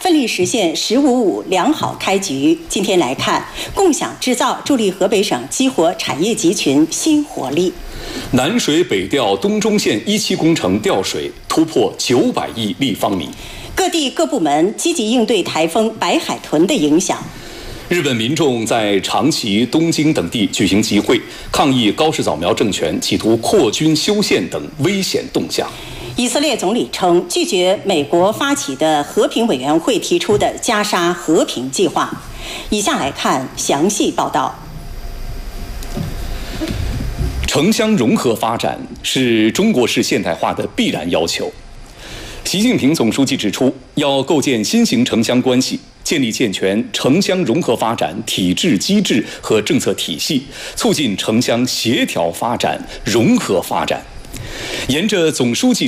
奋力实现“十五五”良好开局。今天来看，共享制造助力河北省激活产业集群新活力。 南水北调东中线1期工程调水突破900亿立方米。 各地各部门积极应对台风白海豚的影响。 日本民众在长崎、东京等地举行集会，抗议高市早苗政权企图扩军修宪等危险动向。 以色列总理称拒绝美国发起的和平委员会提出的加沙和平计划。以下来看详细报道。 城乡融合发展是中国式现代化的必然要求。习近平总书记指出，要构建新型城乡关系，建立健全城乡融合发展体制机制和政策体系，促进城乡协调发展、融合发展。沿着总书记